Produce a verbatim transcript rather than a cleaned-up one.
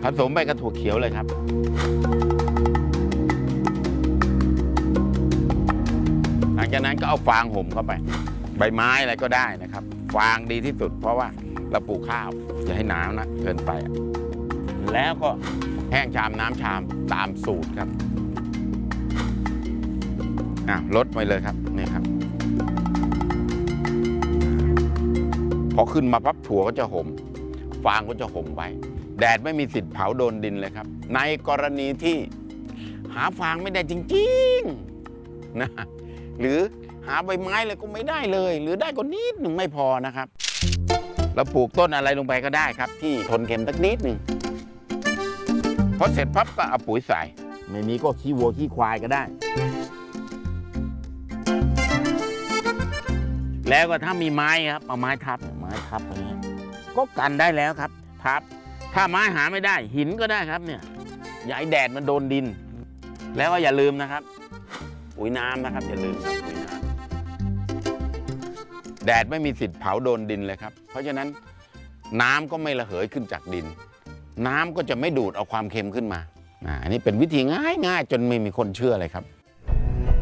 ผสมไปกับถั่วเขียวเลยครับหลังจากนั้นก็เอาฟางห่มเข้าไปใบไม้อะไรก็ได้นะครับฟางดีที่สุดเพราะว่าเราปลูกข้าวอย่าให้หนาวนะเกินไปแล้วก็แห้งชามน้ำชามตามสูตรครับอ่ะลดไปเลยครับนี่ครับพอขึ้นมาปั๊บถั่วก็จะห่มฟางก็จะห่มไว้แดดไม่มีสิทธิ์เผาโดนดินเลยครับในกรณีที่หาฟางไม่ได้จริงๆนะหรือหาใบไม้อะไรก็ไม่ได้เลยหรือได้ก็นิดหนึ่งไม่พอนะครับเราปลูกต้นอะไรลงไปก็ได้ครับที่ทนเค็มสักนิดหนึ่งพอเสร็จปั๊บก็เอาปุ๋ยใส่ไม่มีก็ขี้วัวขี้ควายก็ได้แล้วก็ถ้ามีไม้ครับเอาไม้ทับไม้ทับอย่างนี้ก็กันได้แล้วครับทับถ้าไม้หาไม่ได้หินก็ได้ครับเนี่ยอย่าให้แดดมันโดนดินแล้วก็อย่าลืมนะครับปุ๋ยน้ำนะครับอย่าลืมครับปุ๋ยน้ำแดดไม่มีสิทธิ์เผาโดนดินเลยครับเพราะฉะนั้นน้ำก็ไม่ระเหยขึ้นจากดินน้ำก็จะไม่ดูดเอาความเค็มขึ้นมาอันนี้เป็นวิธีง่ายๆจนไม่มีคนเชื่อเลยครับ